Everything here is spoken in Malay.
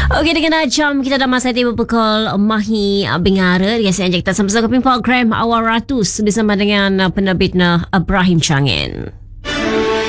Okey, dengan jam kita dah masa tiba pukul Mahi Bingara. Dengan saya kita sama-sama program Awal Ratus bersama dengan penerbit Ibrahim Changin.